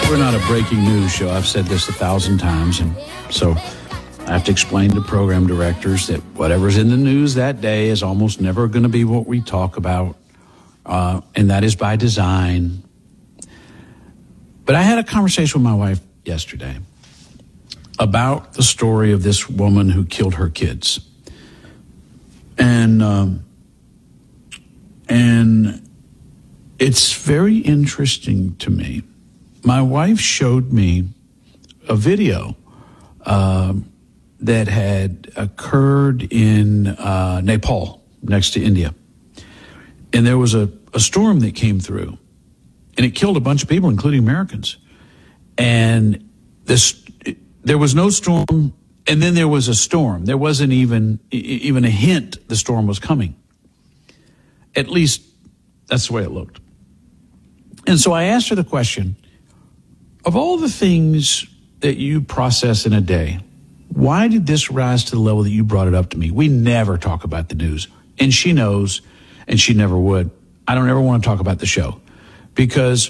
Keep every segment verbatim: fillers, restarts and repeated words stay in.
We're not a breaking news show. I've said this a thousand times, and so I have to explain to program directors that whatever's in the news that day is almost never going to be what we talk about, uh, and that is by design. But I had a conversation with my wife yesterday about the story of this woman who killed her kids. And um, and it's very interesting to me. My wife showed me a video uh, that had occurred in uh, Nepal, next to India. And there was a, a storm that came through, and it killed a bunch of people, including Americans. And this, there was no storm, and then there was a storm. There wasn't even even a hint the storm was coming. At least that's the way it looked. And so I asked her the question, of all the things that you process in a day, why did this rise to the level that you brought it up to me? We never talk about the news. And she knows, and she never would. I don't ever want to talk about the show because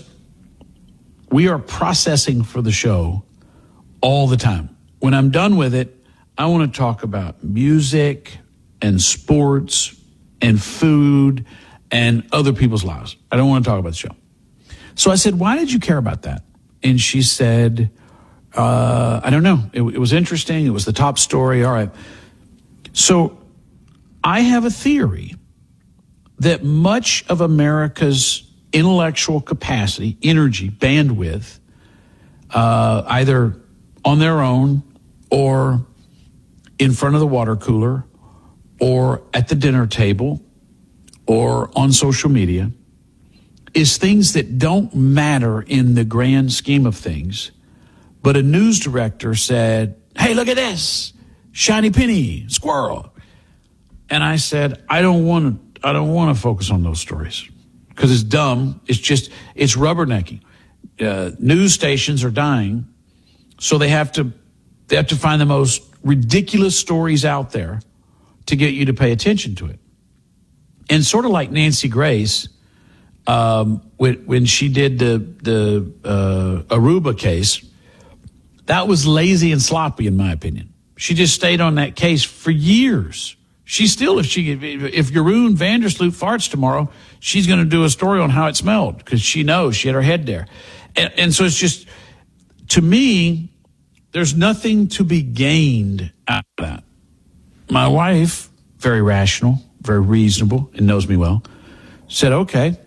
we are processing for the show all the time. When I'm done with it, I want to talk about music and sports and food and other people's lives. I don't want to talk about the show. So I said, why did you care about that? And she said, uh, I don't know. It, it was interesting. It was the top story. All right. So I have a theory that much of America's intellectual capacity, energy, bandwidth, uh, either on their own or in front of the water cooler or at the dinner table or on social media, is things that don't matter in the grand scheme of things. But a news director said, hey, look at this, shiny penny, squirrel. And I said, I don't want to, I don't want to focus on those stories because it's dumb. It's just, it's rubbernecking. Uh, news stations are dying, so they have to, they have to find the most ridiculous stories out there to get you to pay attention to it. And sort of like Nancy Grace, Um, when, when she did the the uh, Aruba case, that was lazy and sloppy, in my opinion. She just stayed on that case for years. She still, if she if Jeroen Vandersloot farts tomorrow, she's going to do a story on how it smelled because she knows she had her head there. And, and so it's just, to me, there's nothing to be gained out of that. My wife, very rational, very reasonable, and knows me well, said, okay,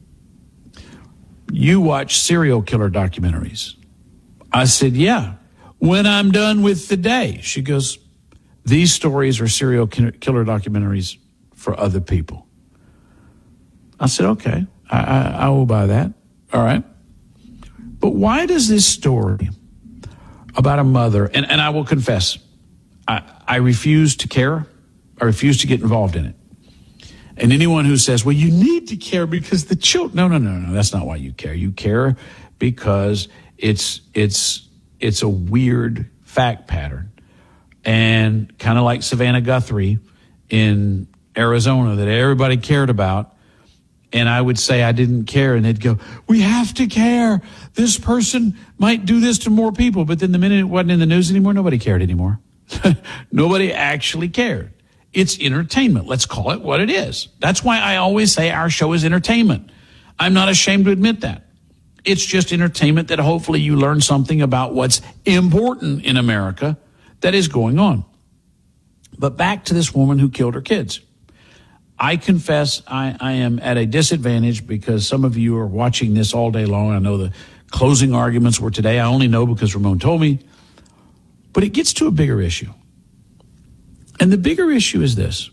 you watch serial killer documentaries. I said, yeah, when I'm done with the day. She goes, these stories are serial killer documentaries for other people. I said, okay, I, I, I will buy that. All right. But why does this story about a mother, and, and I will confess, I, I refuse to care. I refuse to get involved in it. And anyone who says, well, you need to care because the children, no, no, no, no, that's not why you care. You care because it's, it's, it's a weird fact pattern. And kind of like Savannah Guthrie in Arizona that everybody cared about. And I would say I didn't care. And they'd go, we have to care. This person might do this to more people. But then the minute it wasn't in the news anymore, nobody cared anymore. Nobody actually cared. It's entertainment. Let's call it what it is. That's why I always say our show is entertainment. I'm not ashamed to admit that. It's just entertainment that hopefully you learn something about what's important in America that is going on. But back to this woman who killed her kids. I confess I, I am at a disadvantage because some of you are watching this all day long. I know the closing arguments were today. I only know because Ramon told me. But it gets to a bigger issue. And the bigger issue is this.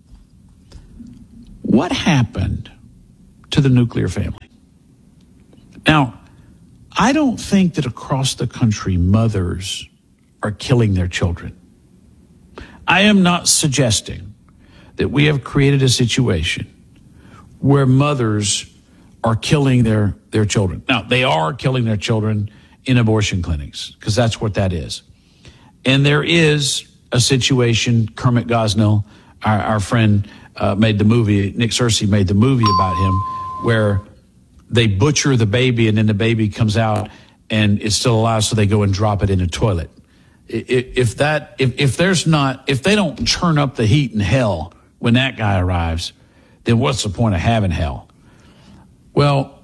What happened to the nuclear family? Now, I don't think that across the country mothers are killing their children. I am not suggesting that we have created a situation where mothers are killing their, their children. Now, they are killing their children in abortion clinics, because that's what that is. And there is a situation, Kermit Gosnell, our, our friend, uh, made the movie, Nick Searcy made the movie about him, where they butcher the baby and then the baby comes out and it's still alive, so they go and drop it in a toilet. If that, if, if there's not, if they don't turn up the heat in hell when that guy arrives, then what's the point of having hell? Well,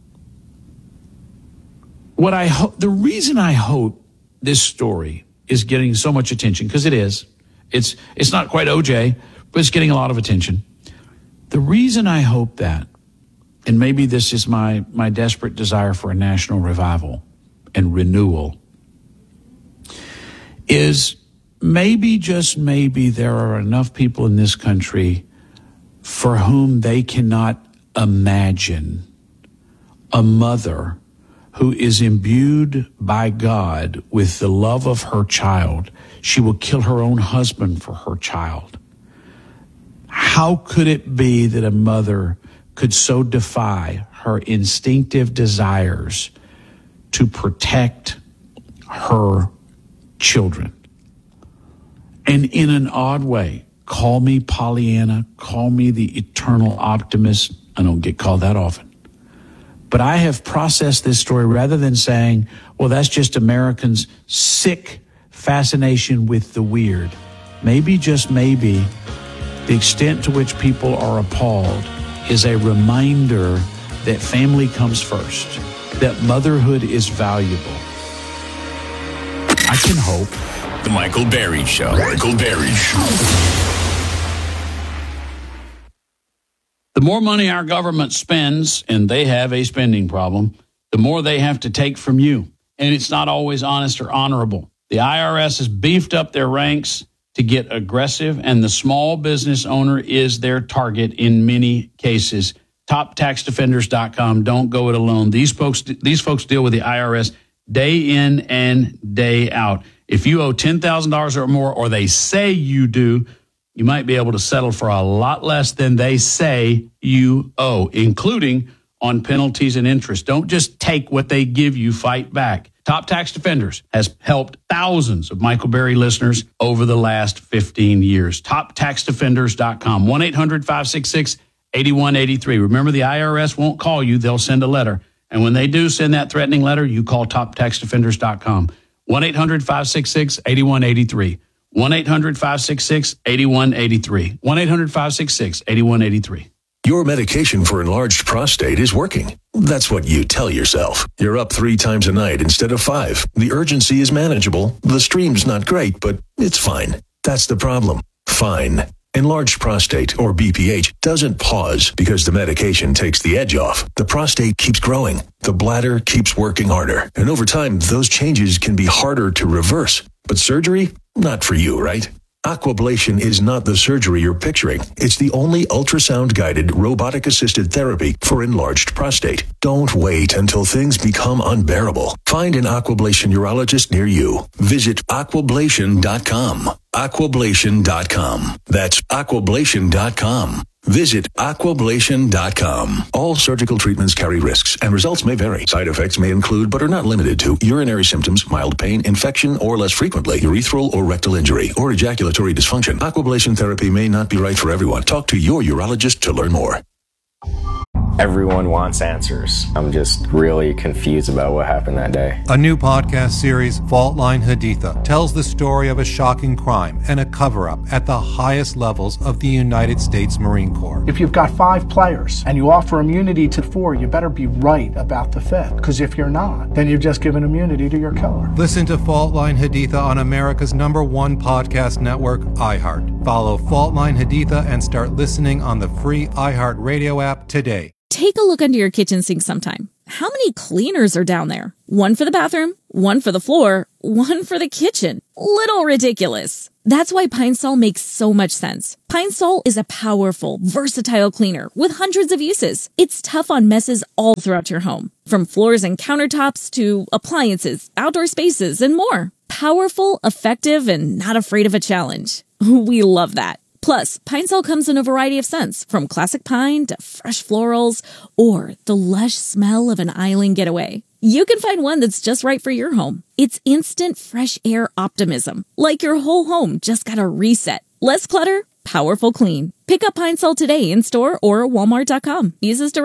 what I hope, the reason I hope this story is getting so much attention, because it is, it's, it's not quite O J, but it's getting a lot of attention. The reason I hope that, and maybe this is my, my desperate desire for a national revival and renewal, is maybe, just maybe, there are enough people in this country for whom they cannot imagine a mother who is imbued by God with the love of her child. She will kill her own husband for her child. How could it be that a mother could so defy her instinctive desires to protect her children? And in an odd way, call me Pollyanna, call me the eternal optimist. I don't get called that often. But I have processed this story rather than saying, well, that's just Americans' sick fascination with the weird. Maybe, just maybe, the extent to which people are appalled is a reminder that family comes first, that motherhood is valuable. I can hope. The Michael Berry Show. Michael Berry Show. The more money our government spends, and they have a spending problem, the more they have to take from you. And it's not always honest or honorable. The I R S has beefed up their ranks to get aggressive, and the small business owner is their target in many cases. top tax defenders dot com. Don't go it alone. These folks, these folks deal with the I R S day in and day out. If you owe ten thousand dollars or more, or they say you do, you might be able to settle for a lot less than they say you owe, including on penalties and interest. Don't just take what they give you, fight back. Top Tax Defenders has helped thousands of Michael Berry listeners over the last fifteen years. top tax defenders dot com. one eight hundred five six six eight one eight three. Remember, the I R S won't call you. They'll send a letter. And when they do send that threatening letter, you call top tax defenders dot com. one eight hundred five six six eight one eight three. one eight hundred five six six eight one eight three. one eight hundred five six six eight one eight three. Your medication for enlarged prostate is working. That's what you tell yourself. You're up three times a night instead of five. The urgency is manageable. The stream's not great, but it's fine. That's the problem. Fine. Enlarged prostate, or B P H, doesn't pause because the medication takes the edge off. The prostate keeps growing. The bladder keeps working harder. And over time, those changes can be harder to reverse. But surgery? Not for you, right? Aquablation is not the surgery you're picturing. It's the only ultrasound-guided, robotic-assisted therapy for enlarged prostate. Don't wait until things become unbearable. Find an Aquablation urologist near you. Visit aquablation dot com. aquablation dot com. That's aquablation dot com. Visit aquablation dot com. All surgical treatments carry risks, and results may vary. Side effects may include, but are not limited to, urinary symptoms, mild pain, infection, or less frequently, urethral or rectal injury, or ejaculatory dysfunction. Aquablation therapy may not be right for everyone. Talk to your urologist to learn more. Everyone wants answers. I'm just really confused about what happened that day. A new podcast series, Fault Line Haditha, tells the story of a shocking crime and a cover-up at the highest levels of the United States Marine Corps. If you've got five players and you offer immunity to four, you better be right about the fifth. Because if you're not, then you've just given immunity to your killer. Listen to Fault Line Haditha on America's number one podcast network, iHeart. Follow Fault Line Haditha and start listening on the free iHeart Radio app today. Take a look under your kitchen sink sometime. How many cleaners are down there? One for the bathroom, one for the floor, one for the kitchen. Little ridiculous. That's why Pine Sol makes so much sense. Pine Sol is a powerful, versatile cleaner with hundreds of uses. It's tough on messes all throughout your home, from floors and countertops to appliances, outdoor spaces, and more. Powerful, effective, and not afraid of a challenge. We love that. Plus, Pine Sol comes in a variety of scents, from classic pine to fresh florals, or the lush smell of an island getaway. You can find one that's just right for your home. It's instant fresh air optimism, like your whole home just got a reset. Less clutter, powerful clean. Pick up Pine Sol today in store or walmart dot com. Use as directed.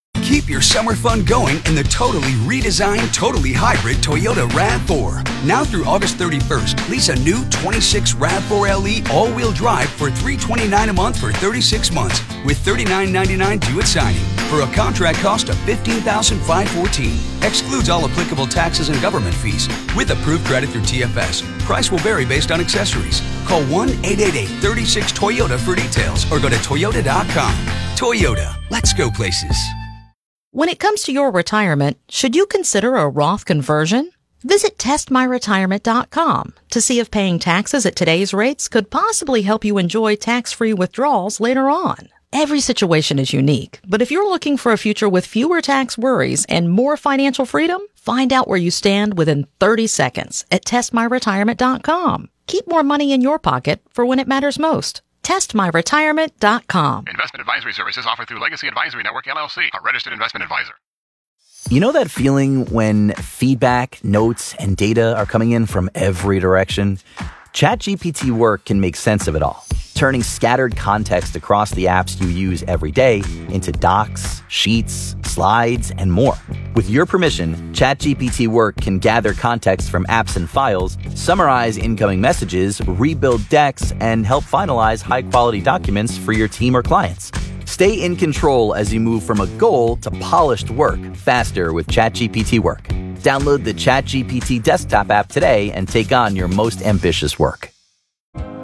Keep your summer fun going in the totally redesigned, totally hybrid Toyota RAV four. Now through August thirty-first, lease a new twenty-six RAV four L E all-wheel drive for three hundred twenty-nine dollars a month for thirty-six months with thirty-nine ninety-nine due at signing for a contract cost of fifteen thousand five hundred fourteen dollars. Excludes all applicable taxes and government fees with approved credit through T F S. Price will vary based on accessories. Call one eight eight eight, three six, Toyota for details or go to toyota dot com. Toyota, let's go places. When it comes to your retirement, should you consider a Roth conversion? Visit test my retirement dot com to see if paying taxes at today's rates could possibly help you enjoy tax-free withdrawals later on. Every situation is unique, but if you're looking for a future with fewer tax worries and more financial freedom, find out where you stand within thirty seconds at test my retirement dot com. Keep more money in your pocket for when it matters most. test my retirement dot com. Investment advisory services offered through Legacy Advisory Network, L L C, a registered investment advisor. You know that feeling when feedback, notes, and data are coming in from every direction? ChatGPT Work can make sense of it all, turning scattered context across the apps you use every day into docs, sheets, slides, and more. With your permission, ChatGPT Work can gather context from apps and files, summarize incoming messages, rebuild decks, and help finalize high-quality documents for your team or clients. Stay in control as you move from a goal to polished work faster with ChatGPT Work. Download the ChatGPT desktop app today and take on your most ambitious work.